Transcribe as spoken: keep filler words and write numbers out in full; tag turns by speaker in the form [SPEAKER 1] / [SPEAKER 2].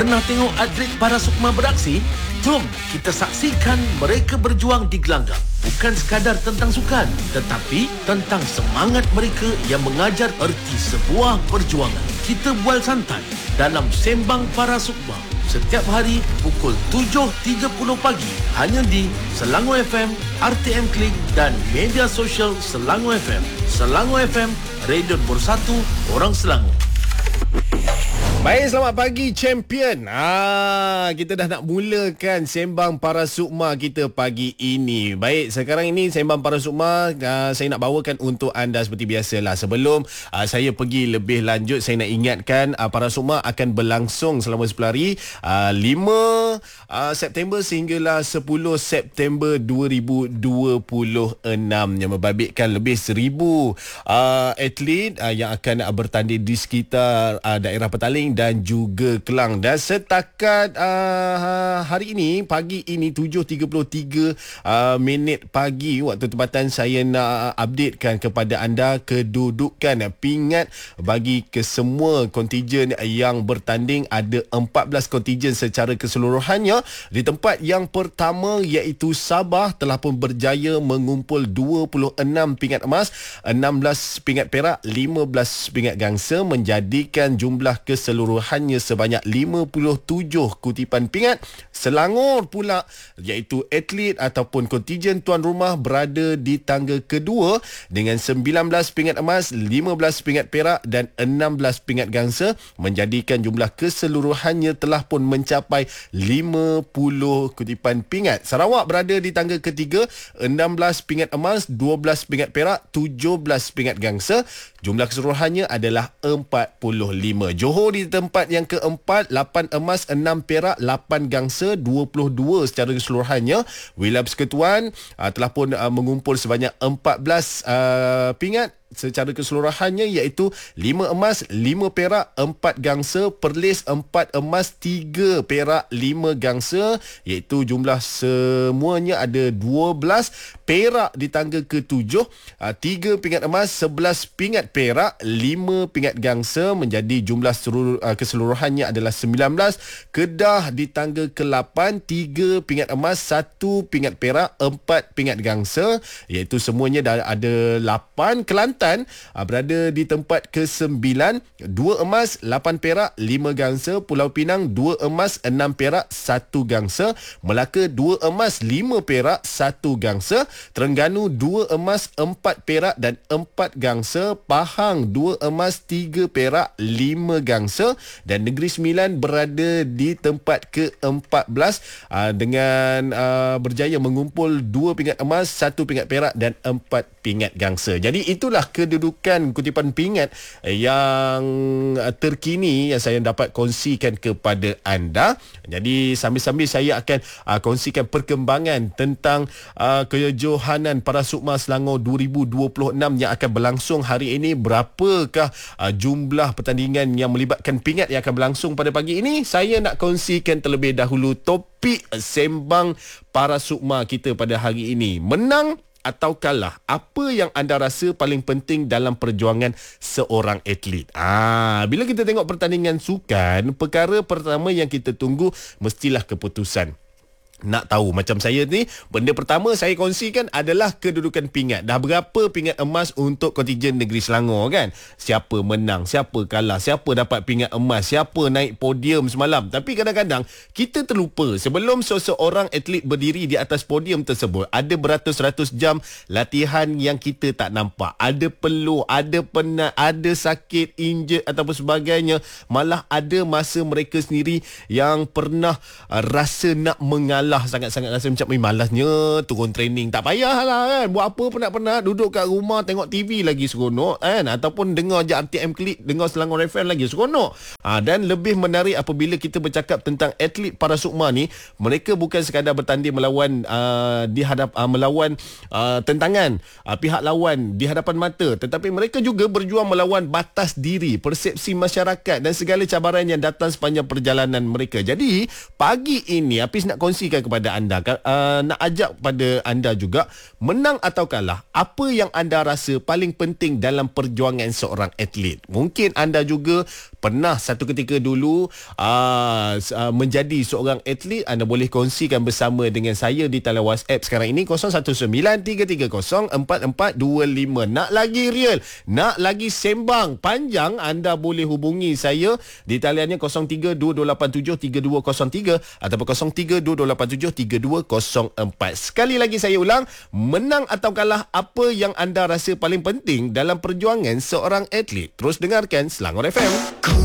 [SPEAKER 1] Pernah tengok atlet para sukma beraksi? Jom kita saksikan mereka berjuang di gelanggang. Bukan sekadar tentang sukan, tetapi tentang semangat mereka yang mengajar erti sebuah perjuangan. Kita bual santai dalam Sembang Para Sukma setiap hari pukul tujuh tiga puluh pagi hanya di Selangor F M, R T M Klik dan media sosial Selangor F M. Selangor F M, radio nombor satu orang Selangor.
[SPEAKER 2] Baik, selamat pagi champion. Ah, kita dah nak mulakan Sembang Para Sukma kita pagi ini. Baik, sekarang ini Sembang Para Sukma uh, saya nak bawakan untuk anda seperti biasalah. Sebelum uh, saya pergi lebih lanjut, saya nak ingatkan uh, Para Sukma akan berlangsung selama sepuluh hari, uh, lima uh, September sehinggalah sepuluh September dua ribu dua puluh enam, yang membabitkan lebih seribu uh, atlet uh, yang akan uh, bertanding di sekitar uh, daerah Petaling dan juga Kelang. Dan setakat uh, hari ini, pagi ini tujuh tiga puluh tiga uh, minit pagi waktu tempatan, saya nak updatekan kepada anda kedudukan pingat bagi kesemua kontijen yang bertanding. Ada empat belas kontijen secara keseluruhannya. Di tempat yang pertama iaitu Sabah telah pun berjaya mengumpul dua puluh enam pingat emas, enam belas pingat perak, lima belas pingat gangsa, menjadikan jumlah keseluruhannya sebanyak lima puluh tujuh kutipan pingat. Selangor pula iaitu atlet ataupun kontijen tuan rumah berada di tangga kedua dengan sembilan belas pingat emas, lima belas pingat perak dan enam belas pingat gangsa, menjadikan jumlah keseluruhannya telah pun mencapai lima puluh kutipan pingat. Sarawak berada di tangga ketiga, enam belas pingat emas, dua belas pingat perak, tujuh belas pingat gangsa, jumlah keseluruhannya adalah empat puluh lima. Johor di tempat yang keempat, lapan emas, enam perak, lapan gangsa, dua puluh dua secara keseluruhannya. Wilayah Persekutuan uh, telah pun uh, mengumpul sebanyak empat belas uh, pingat secara keseluruhannya, iaitu lima emas, lima perak, empat gangsa. Perlis empat emas, tiga perak, lima gangsa, iaitu jumlah semuanya ada dua belas. Perak di tangga ketujuh, tiga pingat emas, sebelas pingat perak, lima pingat gangsa, menjadi jumlah keseluruhannya adalah sembilan belas. Kedah di tangga ke lapan, tiga pingat emas, satu pingat perak, empat pingat gangsa, iaitu semuanya dah ada lapan. Kelantan berada di tempat ke sembilan, dua emas, lapan perak, lima gangsa. Pulau Pinang dua emas, enam perak, satu gangsa. Melaka dua emas, lima perak, satu gangsa. Terengganu dua emas, empat perak dan empat gangsa. Pahang dua emas, tiga perak, lima gangsa. Dan Negeri Sembilan berada di tempat ke empat belas dengan berjaya mengumpul dua pingat emas, satu pingat perak dan empat pingat gangsa. Jadi itulah kedudukan kutipan pingat yang terkini yang saya dapat kongsikan kepada anda. Jadi sambil-sambil saya akan uh, kongsikan perkembangan tentang uh, kejohanan Para Sukma Selangor dua ribu dua puluh enam yang akan berlangsung hari ini. Berapakah uh, jumlah pertandingan yang melibatkan pingat yang akan berlangsung pada pagi ini? Saya nak kongsikan terlebih dahulu topik Sembang Para Sukma kita pada hari ini. Menang atau kalah, apa yang anda rasa paling penting dalam perjuangan seorang atlet? Ah, bila kita tengok pertandingan sukan, perkara pertama yang kita tunggu mestilah keputusan. Nak tahu macam saya ni, benda pertama saya kongsikan adalah kedudukan pingat. Dah berapa pingat emas untuk kontijen Negeri Selangor kan? Siapa menang, siapa kalah, siapa dapat pingat emas, siapa naik podium semalam. Tapi kadang-kadang kita terlupa sebelum seseorang atlet berdiri di atas podium tersebut, ada beratus-ratus jam latihan yang kita tak nampak. Ada peluh, ada penat, ada sakit, injured ataupun sebagainya. Malah ada masa mereka sendiri yang pernah uh, rasa nak mengalah, sangat-sangat rasa macam eh, malasnya turun training. Tak payahlah kan, buat apa penat-penat, duduk kat rumah tengok T V lagi seronok kan, ataupun dengar je R T M Klik, dengar Selangor F M lagi seronok. ha, Dan lebih menarik apabila kita bercakap tentang atlet Para Sukma ni, mereka bukan sekadar bertanding melawan uh, di hadap uh, melawan uh, tentangan uh, pihak lawan di hadapan mata, tetapi mereka juga berjuang melawan batas diri, persepsi masyarakat dan segala cabaran yang datang sepanjang perjalanan mereka. Jadi pagi ini Hafiz nak kongsikan saya kepada anda, uh, nak ajak pada anda juga, menang atau kalah, apa yang anda rasa paling penting dalam perjuangan seorang atlet? Mungkin anda juga pernah satu ketika dulu uh, uh, menjadi seorang atlet. Anda boleh kongsikan bersama dengan saya di talian WhatsApp sekarang ini kosong satu sembilan tiga tiga kosong empat empat dua lima. Nak lagi real, nak lagi sembang panjang, anda boleh hubungi saya di taliannya kosong tiga dua dua lapan tujuh tiga dua kosong tiga ataupun kosong tiga dua dua lapan tujuh tiga dua kosong empat. Sekali lagi saya ulang, menang atau kalah, apa yang anda rasa paling penting dalam perjuangan seorang atlet? Terus dengarkan Selangor F M.